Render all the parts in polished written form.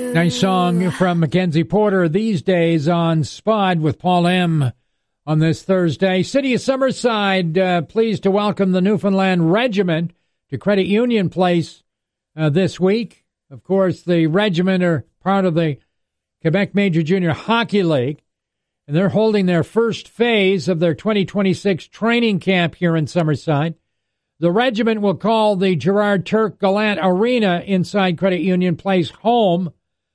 Nice song from Mackenzie Porter, These Days on Spud with Paul M. on this Thursday. City of Summerside, pleased to welcome the Newfoundland Regiment to Credit Union Place this week. Of course, the Regiment are part of the Quebec Major Junior Hockey League, and they're holding their first phase of their 2026 training camp here in Summerside. The Regiment will call the Gerard Turk Gallant Arena inside Credit Union Place home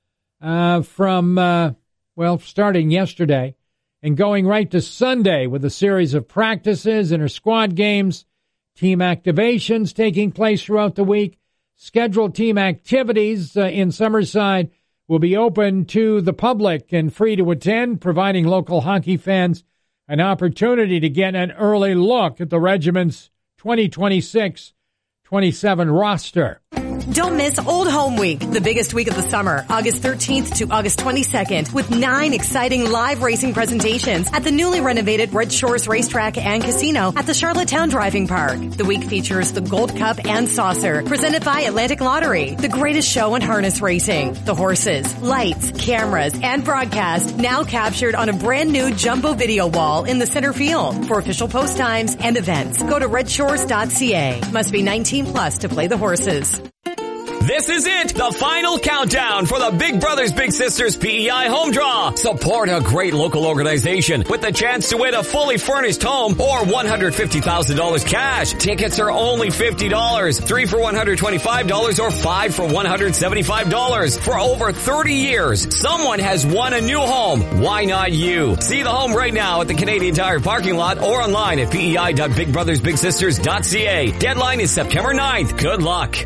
starting yesterday and going right to Sunday with a series of practices, inter-squad games, team activations taking place throughout the week. Scheduled team activities in Summerside will be open to the public and free to attend, providing local hockey fans an opportunity to get an early look at the Regiment's 2026-27 roster. Don't miss Old Home Week, the biggest week of the summer, August 13th to August 22nd, with 9 exciting live racing presentations at the newly renovated Red Shores Racetrack and Casino at the Charlottetown Driving Park. The week features the Gold Cup and Saucer, presented by Atlantic Lottery, the greatest show in harness racing, the horses, lights, cameras, and broadcast, now captured on a brand new jumbo video wall in the center field. For official post times and events, go to redshores.ca. Must be 19 plus to play the horses. This is it, the final countdown for the Big Brothers Big Sisters PEI Home Draw. Support a great local organization with the chance to win a fully furnished home or $150,000 cash. Tickets are only $50, 3 for $125 or 5 for $175. For over 30 years, someone has won a new home. Why not you? See the home right now at the Canadian Tire parking lot or online at pei.bigbrothersbigsisters.ca. Deadline is September 9th. Good luck.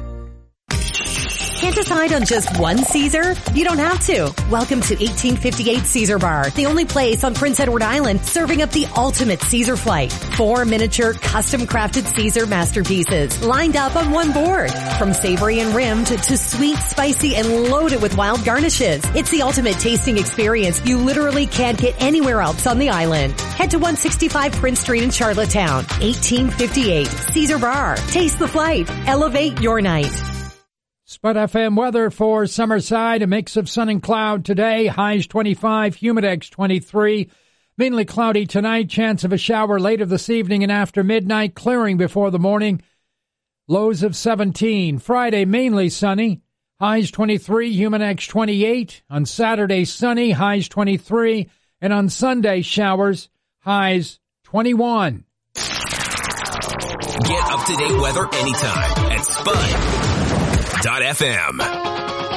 Can't decide on just one Caesar? You don't have to. Welcome to 1858 Caesar Bar, the only place on Prince Edward Island serving up the ultimate Caesar flight. 4 miniature, custom-crafted Caesar masterpieces lined up on one board. From savory and rimmed to sweet, spicy, and loaded with wild garnishes. It's the ultimate tasting experience you literally can't get anywhere else on the island. Head to 165 Prince Street in Charlottetown. 1858 Caesar Bar. Taste the flight. Elevate your night. Spud FM weather for Summerside, a mix of sun and cloud today, highs 25, humidex 23, mainly cloudy tonight, chance of a shower later this evening and after midnight, clearing before the morning, lows of 17. Friday, mainly sunny, highs 23, humidex 28, on Saturday, sunny, highs 23, and on Sunday, showers, highs 21. Get up-to-date weather anytime at Spud.fm.